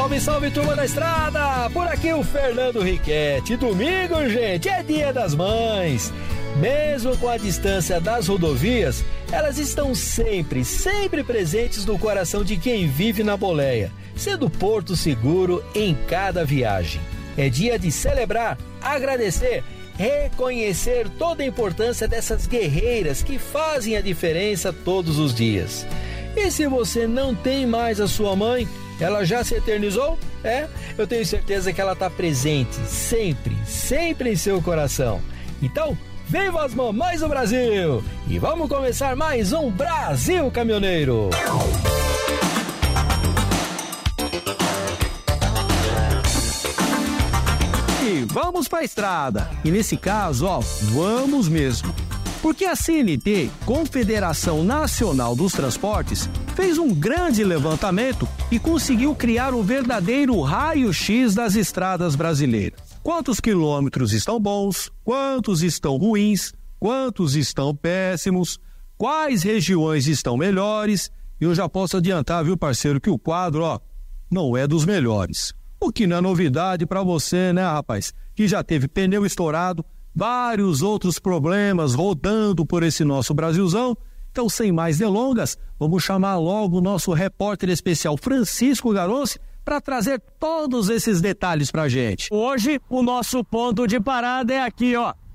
Salve, salve, turma da estrada! Por aqui o Fernando Riquetti. Domingo, gente, é Dia das Mães. Mesmo com a distância das rodovias, elas estão sempre presentes no coração de quem vive na boleia, sendo porto seguro em cada viagem. É dia de celebrar, agradecer, reconhecer toda a importância dessas guerreiras que fazem a diferença todos os dias. E se você não tem mais a sua mãe, ela já se eternizou? Eu tenho certeza que ela está presente, sempre em seu coração. Então, viva as mamães do Brasil! E vamos começar mais um Brasil Caminhoneiro! E vamos pra estrada. E nesse caso, vamos mesmo. Porque a CNT, Confederação Nacional dos Transportes, fez um grande levantamento e conseguiu criar um verdadeiro raio-x das estradas brasileiras. Quantos quilômetros estão bons, quantos estão ruins, quantos estão péssimos, quais regiões estão melhores. E eu já posso adiantar, viu, parceiro, que o quadro, não é dos melhores. O que não é novidade para você, né, rapaz? Que já teve pneu estourado, vários outros problemas rodando por esse nosso Brasilzão. Então, sem mais delongas, vamos chamar logo o nosso repórter especial Francisco Garonce para trazer todos esses detalhes pra gente. Hoje, o nosso ponto de parada é aqui,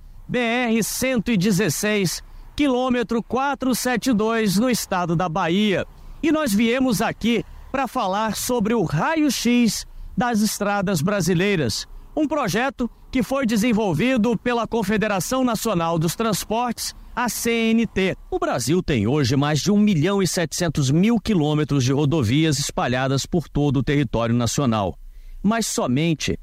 BR-116, quilômetro 472, no estado da Bahia. E nós viemos aqui para falar sobre o raio-x das estradas brasileiras. Um projeto que foi desenvolvido pela Confederação Nacional dos Transportes, a CNT. O Brasil tem hoje mais de 1.700.000 quilômetros de rodovias espalhadas por todo o território nacional, mas somente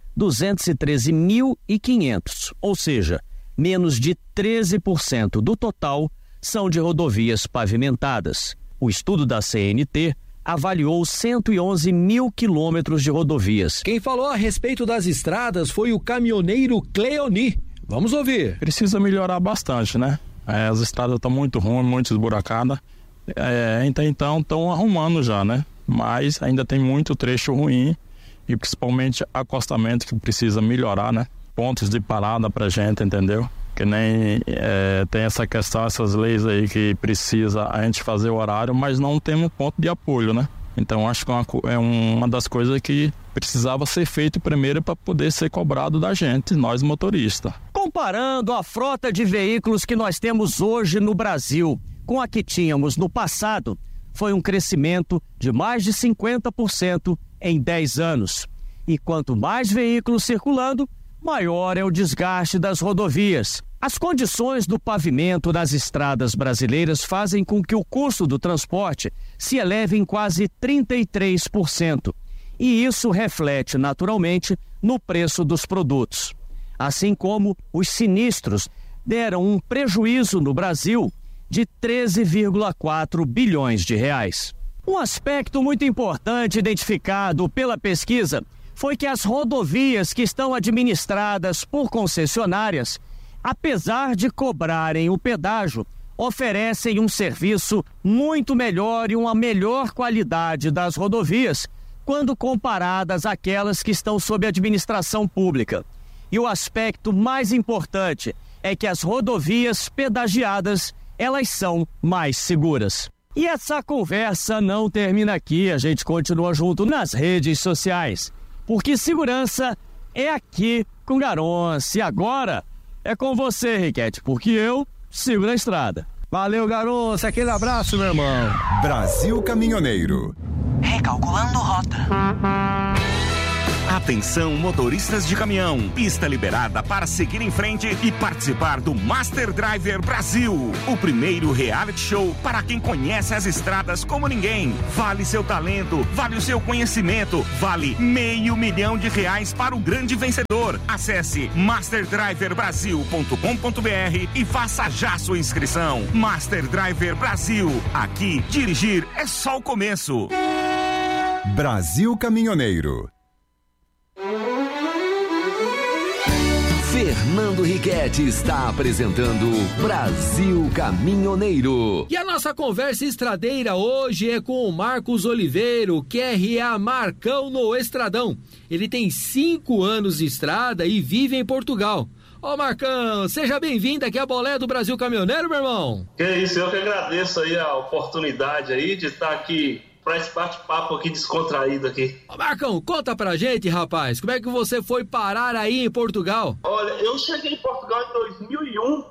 213.500, ou seja, menos de 13% do total, são de rodovias pavimentadas. O estudo da CNT avaliou 111.000 quilômetros de rodovias. Quem falou a respeito das estradas foi o caminhoneiro Cleoni. Vamos ouvir. Precisa melhorar bastante, né? As estradas estão muito ruins, muito esburacadas. Então estão arrumando já, né? Mas ainda tem muito trecho ruim e principalmente acostamento que precisa melhorar, né? Pontos de parada pra gente, entendeu? Que nem tem essa questão, essas leis aí que precisa a gente fazer o horário, mas não temos ponto de apoio, né? Então acho que é uma das coisas que precisava ser feito primeiro para poder ser cobrado da gente, nós motoristas. Comparando a frota de veículos que nós temos hoje no Brasil com a que tínhamos no passado, foi um crescimento de mais de 50% em 10 anos. E quanto mais veículos circulando, maior é o desgaste das rodovias. As condições do pavimento das estradas brasileiras fazem com que o custo do transporte se eleve em quase 33%. E isso reflete naturalmente no preço dos produtos. Assim como os sinistros deram um prejuízo no Brasil de 13,4 bilhões de reais. Um aspecto muito importante identificado pela pesquisa foi que as rodovias que estão administradas por concessionárias, apesar de cobrarem o pedágio, oferecem um serviço muito melhor e uma melhor qualidade das rodovias quando comparadas àquelas que estão sob administração pública. E o aspecto mais importante é que as rodovias pedagiadas, elas são mais seguras. E essa conversa não termina aqui, a gente continua junto nas redes sociais. Porque segurança é aqui com Garonce. E agora é com você, Riquetti, porque eu sigo na estrada. Valeu, Garonce. Aquele abraço, meu irmão. Brasil Caminhoneiro. Recalculando rota. Atenção, motoristas de caminhão, pista liberada para seguir em frente e participar do Master Driver Brasil, o primeiro reality show para quem conhece as estradas como ninguém. Vale seu talento, vale o seu conhecimento, vale R$500 mil para o grande vencedor. Acesse masterdriverbrasil.com.br e faça já sua inscrição. Master Driver Brasil, aqui dirigir é só o começo. Brasil Caminhoneiro. Fernando Riquetti está apresentando Brasil Caminhoneiro. E a nossa conversa estradeira hoje é com o Marcos Oliveiro, QRA Marcão no Estradão. Ele tem 5 anos de estrada e vive em Portugal. Ô Marcão, seja bem-vindo aqui à Bolé do Brasil Caminhoneiro, meu irmão. Que isso, eu que agradeço aí a oportunidade aí de estar aqui para esse bate-papo aqui descontraído aqui. Ô Marcão, conta pra gente, rapaz, como é que você foi parar aí em Portugal? Olha, eu cheguei em Portugal em 2001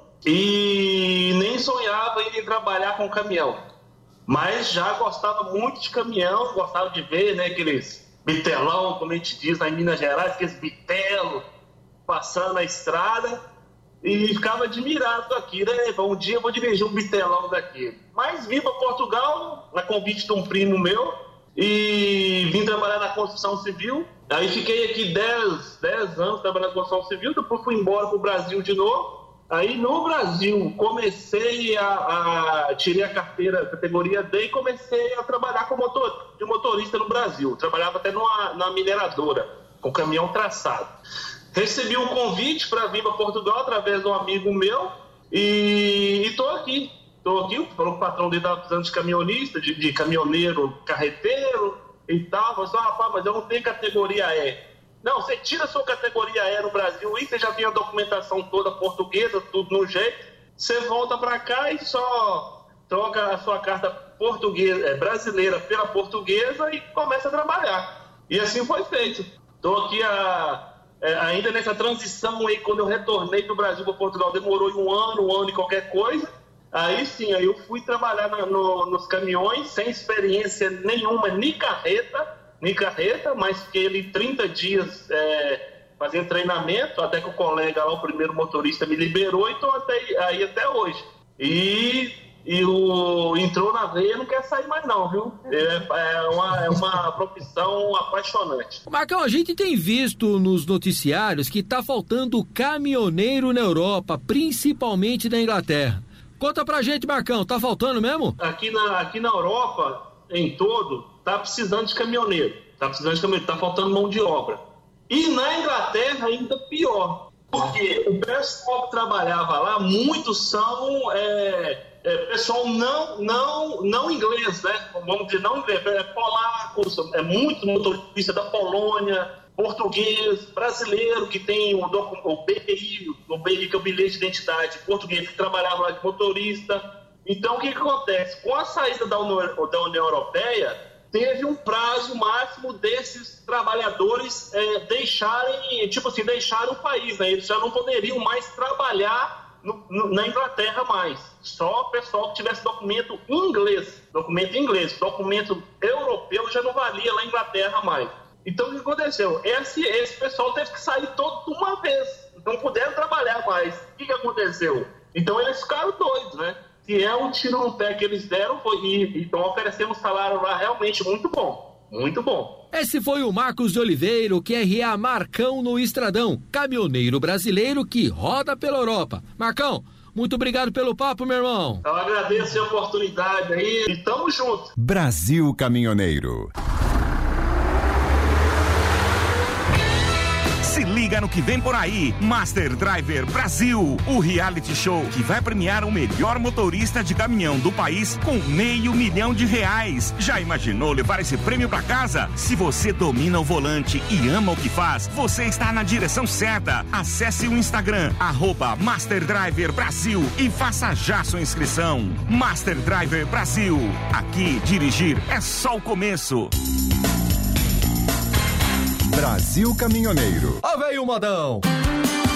e nem sonhava em trabalhar com caminhão. Mas já gostava muito de caminhão, gostava de ver, né, aqueles bitelão, como a gente diz lá em Minas Gerais, aqueles bitelos passando na estrada e ficava admirado aqui, né? Um dia eu vou dirigir um bitelão daqui. Mas vim para Portugal, a convite de um primo meu, e vim trabalhar na construção civil. Aí fiquei aqui 10 anos trabalhando na construção civil, depois fui embora para o Brasil de novo. Aí no Brasil comecei tirei a carteira categoria D e comecei a trabalhar de motorista no Brasil. Trabalhava até na mineradora, com caminhão traçado. Recebi um convite para vir para Portugal através de um amigo meu e estou aqui. O patrão dele estava precisando de caminhonista, de caminhoneiro, carreteiro e tal. Falei assim, rapaz, mas eu não tenho categoria E. Não, você tira a sua categoria E no Brasil e você já tem a documentação toda portuguesa, tudo no jeito. Você volta para cá e só troca a sua carta portuguesa, brasileira pela portuguesa e começa a trabalhar. E assim foi feito. Estou aqui ainda nessa transição aí, quando eu retornei do Brasil para Portugal, demorou um ano e qualquer coisa. Aí sim, aí eu fui trabalhar nos caminhões, sem experiência nenhuma, nem carreta, mas fiquei ali 30 dias fazendo treinamento, até que o colega lá, o primeiro motorista, me liberou e estou até hoje. Entrou na veia, não quer sair mais não, viu? É uma profissão apaixonante. Marcão, a gente tem visto nos noticiários que tá faltando caminhoneiro na Europa, principalmente na Inglaterra. Conta pra gente, Marcão, tá faltando mesmo? Aqui na Europa, em todo, tá precisando de caminhoneiro. Tá faltando mão de obra. E na Inglaterra ainda pior. Porque o pessoal que trabalhava lá, muitos são pessoal não inglês, né? Vamos dizer, não inglês, polacos, muito motorista da Polônia, português, brasileiro que tem o BPI, que é o bilhete de identidade, português que trabalhava lá de motorista. Então, o que acontece? Com a saída da União Europeia, teve um prazo máximo desses trabalhadores deixarem o país, né? Eles já não poderiam mais trabalhar na Inglaterra mais. Só o pessoal que tivesse documento inglês. Documento europeu já não valia lá na Inglaterra mais. Então, o que aconteceu? Esse pessoal teve que sair todo de uma vez. Não puderam trabalhar mais. O que aconteceu? Então, eles ficaram doidos, né? Que é um tiro no pé que eles deram e estão oferecendo um salário lá realmente muito bom. Muito bom. Esse foi o Marcos de Oliveira, QRA Marcão no Estradão, caminhoneiro brasileiro que roda pela Europa. Marcão, muito obrigado pelo papo, meu irmão. Eu agradeço a oportunidade aí e tamo junto. Brasil Caminhoneiro. Se liga no que vem por aí. Master Driver Brasil, o reality show que vai premiar o melhor motorista de caminhão do país com R$500 mil. Já imaginou levar esse prêmio pra casa? Se você domina o volante e ama o que faz, você está na direção certa. Acesse o Instagram, @Master Driver Brasil e faça já sua inscrição. Master Driver Brasil. Aqui, dirigir é só o começo. Brasil Caminhoneiro. Ó, veio o modão.